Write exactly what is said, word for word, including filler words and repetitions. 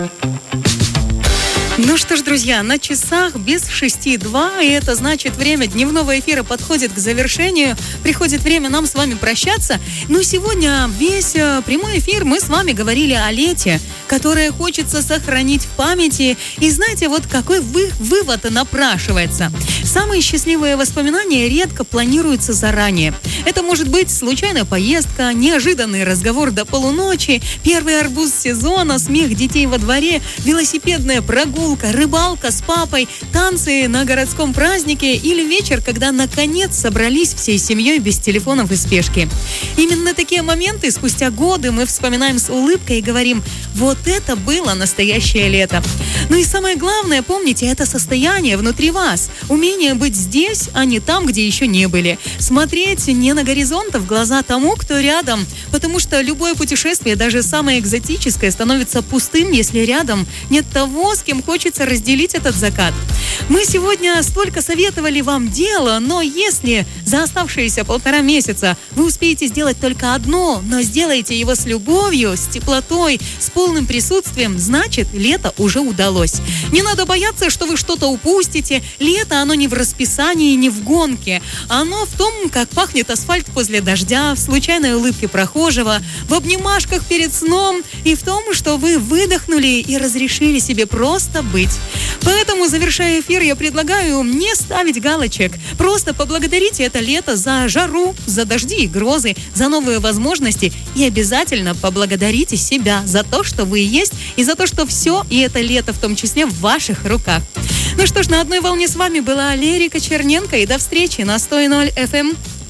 Ну что ж, друзья, на часах без шести два, и это значит, время дневного эфира подходит к завершению. Приходит время нам с вами прощаться. Но сегодня весь прямой эфир мы с вами говорили о лете, которое хочется сохранить в памяти. И знаете, вот какой вы, вывод напрашивается. Самые счастливые воспоминания редко планируются заранее. Это может быть случайная поездка, неожиданный разговор до полуночи, первый арбуз сезона, смех детей во дворе, велосипедная прогулка, рыбалка с папой, танцы на городском празднике или вечер, когда наконец собрались всей семьей без телефонов и спешки. Именно такие моменты спустя годы мы вспоминаем с улыбкой и говорим: вот это было настоящее лето. Ну и самое главное, помните, это состояние внутри вас, умение быть здесь, а не там, где еще не были. Смотреть не на горизонт, а в глаза тому, кто рядом, потому что любое путешествие, даже самое экзотическое, становится пустым, если рядом нет того, с кем хочется разделить этот закат. Мы сегодня столько советовали вам дела, но если за оставшиеся полтора месяца вы успеете сделать только одно, но сделаете его с любовью, с теплотой, с полным присутствием, значит, лето уже удалось. Не надо бояться, что вы что-то упустите. Лето, оно не в расписании, не в гонке. Оно в том, как пахнет асфальт после дождя, в случайной улыбке прохожего, в обнимашках перед сном и в том, что вы выдохнули и разрешили себе просто быть. Поэтому, завершая эфир, я предлагаю не ставить галочек. Просто поблагодарите это лето за жару, за дожди и грозы, за новые возможности. И обязательно поблагодарите себя за то, что вы есть, и за то, что все, и это лето в том числе, в ваших руках. Ну что ж, на одной волне с вами была Лерика Черненко. И до встречи на сто ноль эф эм.